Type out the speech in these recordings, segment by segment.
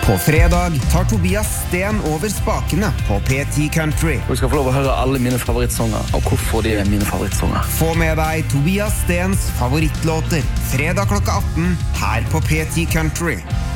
På fredag tar Tobias Sten over spakene på P10 Country. Du skal få lov å høre alle mine favorittsanger, og hvorfor de mine favorittsanger. Få med deg Tobias Stens favorittlåter fredag klokka 18 her på P10 Country.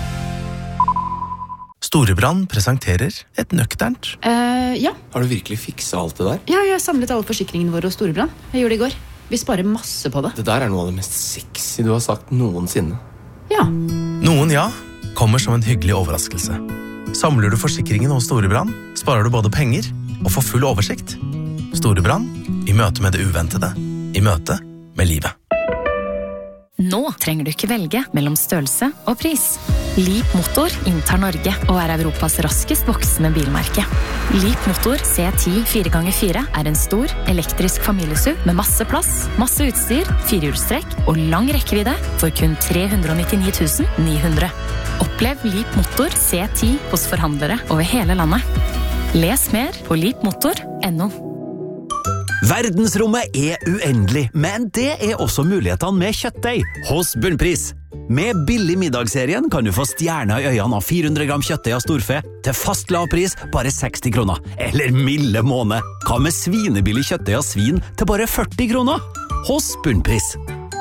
Storebrand presenterer et nøkternt. Ja. Har du virkelig fikset alt det der? Ja, jeg har samlet alle forsikringene våre hos Storebrand. Jeg gjorde det i går. Vi sparer masse på det. Det der noe av det mest sexy du har sagt noensinne. Ja. Noen ja, kommer som en hyggelig overraskelse. Samler du forsikringen hos Storebrand, sparer du både penger og får full oversikt. Storebrand, i møte med det uventede, i møte med livet. Nå trenger du ikke velge mellom størrelse og pris. Leap Motor inntar Norge og er Europas raskest voksende bilmerke. Leap Motor C10 4x4 er en stor, elektrisk familieSUV med masse plass, masse utstyr, firehjulstrekk og lang rekkevidde for kun 399 900. Opplev Leap Motor C10 hos forhandlere over hele landet. Les mer på leapmotor.no. Verdensrommet er uendelig, men det er også mulighetene med kjøttdeig hos Bunnpris. Med billig middagsserien kan du få stjerner i øynene av 400 gram kjøttdeig av storfe til fast lav pris bare 60 kroner. Eller milde måned. Hva med svinebillig kjøttdeig av svin til bare 40 kroner? Hos Bunnpris.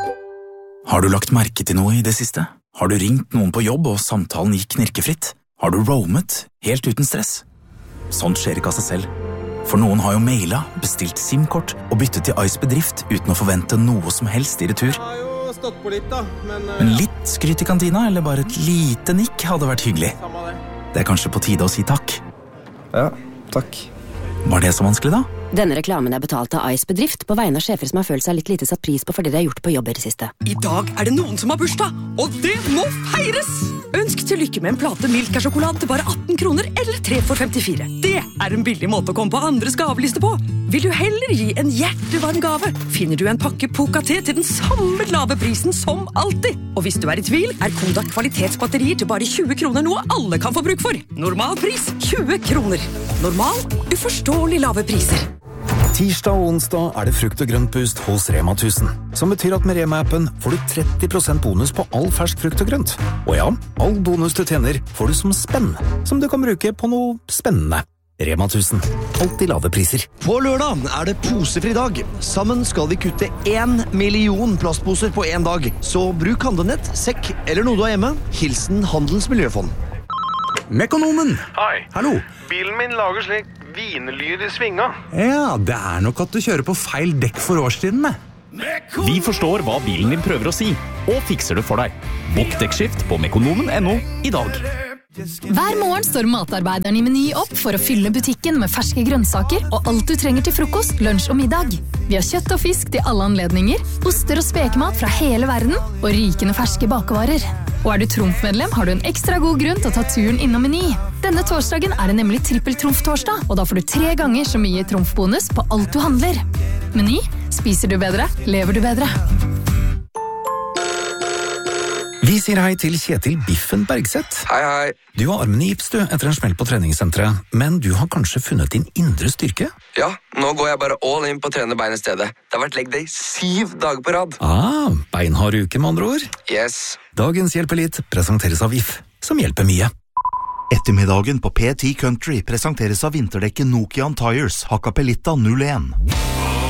Har du lagt merke til noe i det siste? Har du ringt noen på jobb og samtalen gikk knirkefritt? Har du roamet helt uten stress? Sånt skjer ikke av seg selv. For noen har jo mailet, bestilt SIM-kort og byttet til Ice Bedrift uten å forvente noe som helst i retur. Jeg har jo stått på litt da, Men litt skryt i kantina, eller bare et lite nikk hadde vært hyggelig. Det er kanskje på tide å si takk. Ja, takk. Var det så vanskelig da? Denne reklamen er betalt av Ice Bedrift på vegne av sjefer som har følt seg litt lite satt pris på fordi de har gjort på jobb i det siste. I dag er det noen som har bursdag, og det må feires! Ønsk til lykke med en plate Milka-sjokolade til bare 18 kroner eller 3 for 54. Det er en billig måte å komme på andres gaveliste på. Vil du heller gi en hjertevarm gave, finner du en pakke Poca-te til den samme lave prisen som alltid. Og hvis du er i tvil, er Kodak kvalitetsbatterier til bare 20 kroner noe alle kan få bruk for. Normal pris 20 kroner. Normal, uforståelig lave priser. Tirsdag og onsdag er det frukt og grønt boost hos Rema 1000, som betyr at med Rema-appen får du 30% bonus på all fersk frukt og grønt. Og ja, all bonus du tjener får du som spenn, som du kan bruke på noe spennende. Rema 1000. Alltid lave priser. På lørdag er det posefri dag. Sammen skal vi kutte 1 million plastposer på en dag. Så bruk handlenett, sekk eller noe du har hjemme. Hilsen Handels Miljøfond. Mekonomen! Hei. Hallo. Bilen min lager slik vinelyd i svinga. Ja, det er nok at du kjører på feil dekk for årstiden med. Vi forstår hva bilen din prøver å si, og fikser det for deg. Bok dekkskift på mekonomen.no i dag. Hver morgen står matarbeideren i Meny opp for å fylle butikken med ferske grønnsaker og alt du trenger til frokost, lunsj og middag. Vi har kjøtt og fisk til alle anledninger, oster og spekemat fra hele verden og rikende ferske bakevarer. Og er du Trumf-medlem, har du en ekstra god grunn til å ta turen innom Meny. Denne torsdagen er det nemlig trippel-Trumf-torsdag, og da får du 3 ganger så mye Trumf-bonus på alt du handler. Meny, spiser du bedre, lever du bedre. Vi sier hei til Kjetil Biffen Bergseth. Hei, hei. Du har armen i gips etter en smell på treningssenteret, men du har kanskje funnet din indre styrke? Ja, nå går jeg bare all in på å trene bein i stedet. Det har vært leg day 7 dager på rad. Beinhard uke med andre ord. Yes. Dagens Hjelper litt presenteres av VIF, som hjelper mye. Ettermiddagen på P10 Country presenteres av vinterdekket Nokian Tires Hakkapeliitta 01.